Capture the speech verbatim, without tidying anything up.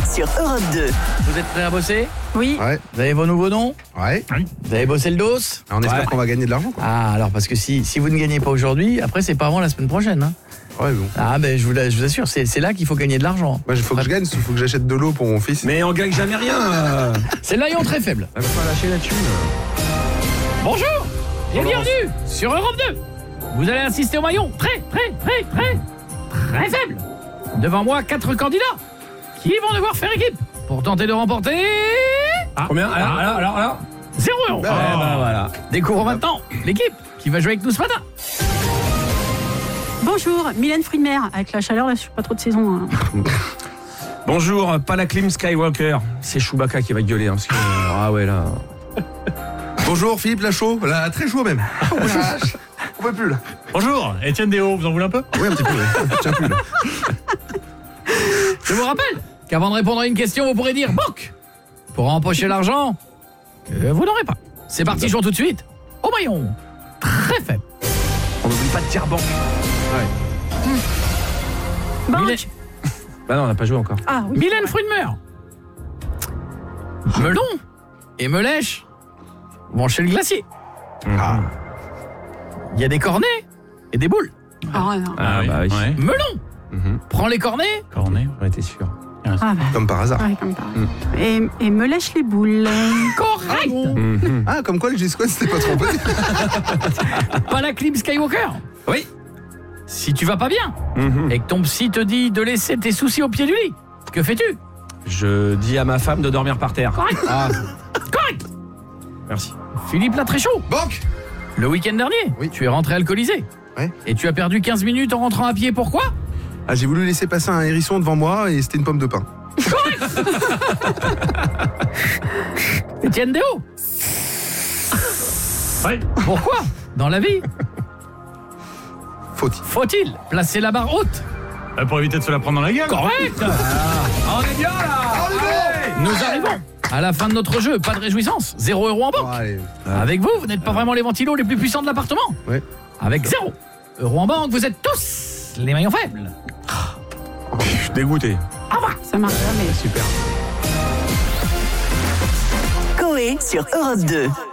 sur Europe deux. Vous êtes prêts à bosser? Oui. Ouais. Vous avez vos nouveaux noms? Ouais. Vous avez bossé le dos? On espère Ouais. qu'on va gagner de l'argent, quoi. Ah, alors parce que si, si vous ne gagnez pas aujourd'hui, après c'est pas avant la semaine prochaine. Hein. Ouais, bon. Ah, ben je vous, la- je vous assure, c'est c'est là qu'il faut gagner de l'argent. Moi, il faut que je gagne, il faut que j'achète de l'eau pour mon fils. Mais on gagne jamais rien. euh. C'est le maillon très faible. Elle va pas lâcher la thune. Bonjour et bienvenue sur Europe deux. Vous allez assister au maillon très, très, très, très, très faible. Devant moi, quatre candidats qui vont devoir faire équipe pour tenter de remporter... Ah, Combien? Alors, alors, alors, alors zéro euro. Bah, Eh ben, voilà. Découvrons maintenant l'équipe qui va jouer avec nous ce matin. Bonjour, Mylène Fruits de mer. Avec la chaleur, là, je suis pas trop de saison. Hein. Bonjour, pas la clim Skywalker. C'est Chewbacca qui va gueuler. Hein, parce que, euh, ah ouais, là. Bonjour, Philippe Lachaud. Là, très chaud même. Oh, la vache. On peut plus, là. Bonjour, Étienne Déo, vous en voulez un peu? Oui, un petit peu, ouais. Je tiens plus, là. Je vous rappelle qu'avant de répondre à une question, vous pourrez dire banque pour empocher l'argent que vous n'aurez pas. C'est parti, jouons tout de suite au maillon très faible. On n'oublie pas de dire banque. Banque. Mylène, Bah non, on n'a pas joué encore. Ah oui. Mylène Fruits de mer. Melon et Melèche vont chez le glacier. Ah. Il y a des cornets et des boules. Ah, ouais, non. Ah, bah oui. Ouais. Melon Mhm. prend les cornets. Cornet. On était sûr. Ah, bah. Comme par hasard. Ouais, comme par hasard. Et, et me lèche les boules. Correct. Mhm. Ah, comme quoi le G-Squad c'était pas trompé. Pas la clim Skywalker. Oui. Si tu vas pas bien Mhm. et que ton psy te dit de laisser tes soucis au pied du lit, que fais-tu? Je dis à ma femme de dormir par terre. Correct. Ah. Correct. Merci. Philippe Latréchaud. Banque. Le week-end dernier, Oui. tu es rentré alcoolisé. Ouais. Et tu as perdu quinze minutes en rentrant à pied. Pourquoi? Ah, j'ai voulu laisser passer un hérisson devant moi et c'était une pomme de pain. Étienne Déo. Ouais. Pourquoi, dans la vie, Faut-il. faut-il placer la barre haute? Euh, Pour éviter de se la prendre dans la gueule. Correct. On est bien là. Nous arrivons à la fin de notre jeu. Pas de réjouissance. Zéro euro en banque. Bon, allez. Avec vous, vous n'êtes pas vraiment les ventilos les plus puissants de l'appartement. Ouais. Avec zéro euro en banque, vous êtes tous les maillons faibles. Je suis dégoûté. Ça marche jamais. Super. Coé sur Europe deux.